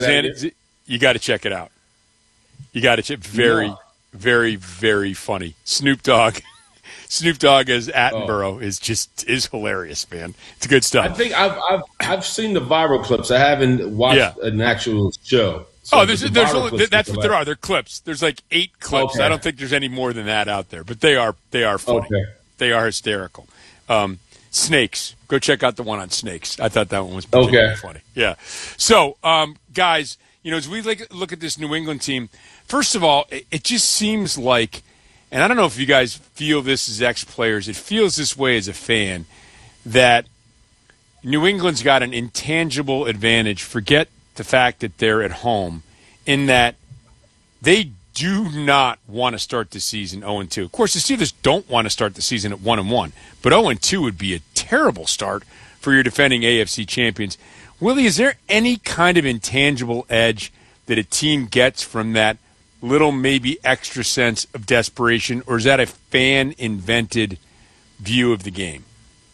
You got to check it out. You got to check. Very, very, very funny. Snoop Dogg as Attenborough is hilarious, man. It's good stuff. I think I've seen the viral clips. I haven't watched an actual show. So that's what there are. They're clips. There's like 8 clips. Okay. I don't think there's any more than that out there, but they are funny. Okay. They are hysterical. Snakes. Go check out the one on snakes. I thought that one was particularly funny. Yeah. So, guys, as we look at this New England team, first of all, it just seems like, and I don't know if you guys feel this as ex-players, it feels this way as a fan, that New England's got an intangible advantage. Forget the fact that they're at home, in that they do not want to start the season 0-2. Of course, the Steelers don't want to start the season at 1-1, but 0-2 would be a terrible start for your defending AFC champions. Willie, is there any kind of intangible edge that a team gets from that little maybe extra sense of desperation, or is that a fan-invented view of the game?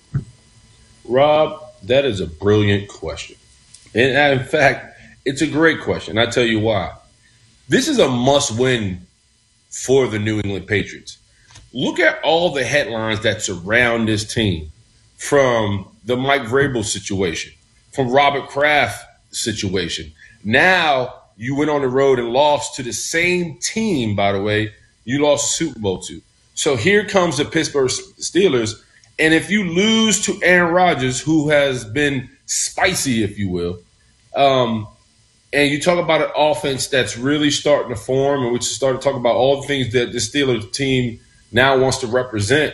Rob, that is a brilliant question. And in fact, it's a great question. I'll tell you why. This is a must-win for the New England Patriots. Look at all the headlines that surround this team, from the Mike Vrabel situation, from Robert Kraft situation. Now you went on the road and lost to the same team, by the way, you lost Super Bowl to. So here comes the Pittsburgh Steelers, and if you lose to Aaron Rodgers, who has been spicy, if you will, and you talk about an offense that's really starting to form, and we just started talking about all the things that the Steelers team now wants to represent.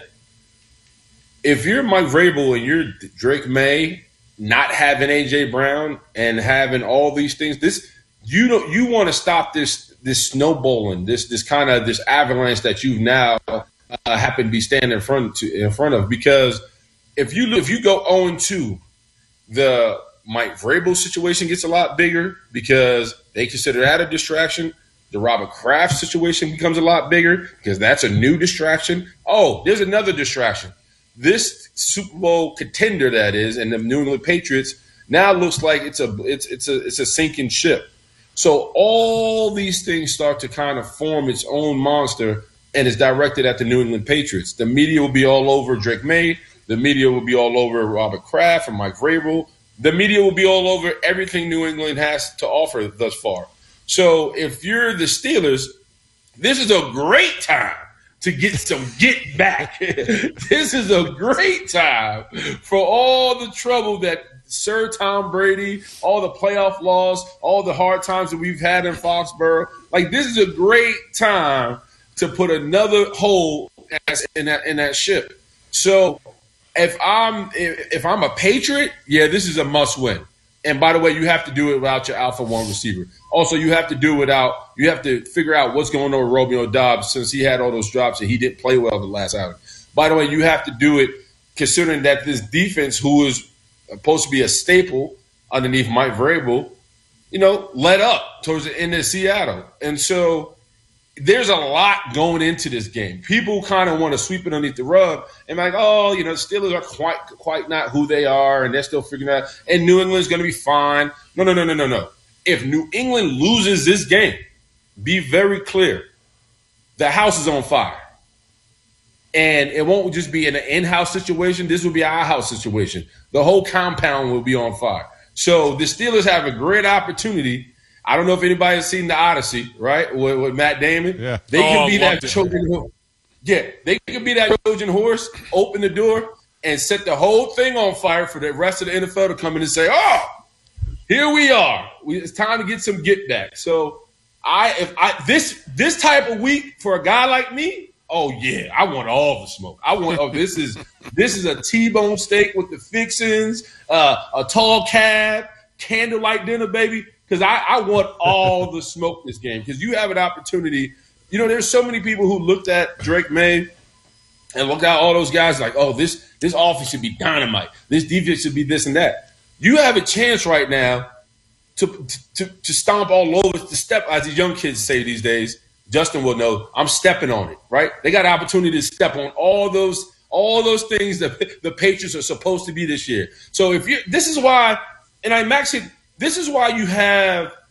If you're Mike Vrabel and you're Drake May, not having A.J. Brown and having all these things, you want to stop this snowballing, this avalanche that you now happen to be standing in front of. Because if you go 0-2, the Mike Vrabel situation gets a lot bigger because they consider that a distraction. The Robert Kraft situation becomes a lot bigger because that's a new distraction. Oh, there's another distraction. This Super Bowl contender, that is, and the New England Patriots, now looks like it's a sinking ship. So all these things start to kind of form its own monster, and it's directed at the New England Patriots. The media will be all over Drake May. The media will be all over Robert Kraft and Mike Vrabel. The media will be all over everything New England has to offer thus far. So if you're the Steelers, this is a great time to get some get back. This is a great time for all the trouble that Sir Tom Brady, all the playoff loss, all the hard times that we've had in Foxborough. Like, this is a great time to put another hole in that ship. So if I'm a Patriot, yeah, this is a must win. And by the way, you have to do it without your alpha one receiver. Also, you have to figure out what's going on with Romeo Doubs, since he had all those drops and he didn't play well the last outing. By the way, you have to do it considering that this defense, who is supposed to be a staple underneath Mike Vrabel, let up towards the end of Seattle. And so there's a lot going into this game. People kind of want to sweep it underneath the rug and like, the Steelers are quite not who they are, and they're still figuring out, and New England's going to be fine. No. If New England loses this game, be very clear, the house is on fire. And it won't just be an in-house situation. This will be our house situation. The whole compound will be on fire. So the Steelers have a great opportunity. I don't know if anybody has seen The Odyssey, right, with Matt Damon. Yeah. They can be that Trojan horse. Yeah, they can be that Trojan horse, open the door, and set the whole thing on fire for the rest of the NFL to come in and say, oh, here we are. It's time to get some get back. So this type of week for a guy like me, oh yeah, I want all the smoke. This is a T-bone steak with the fixings, a tall cab, candlelight dinner, baby. Because I want all the smoke this game. Because you have an opportunity. There's so many people who looked at Drake May and looked at all those guys like, oh, this offense should be dynamite. This defense should be this and that. You have a chance right now to stomp all over, to step, as the young kids say these days. Justin will know, I'm stepping on it, right? They got an opportunity to step on all those things that the Patriots are supposed to be this year. So this is why you have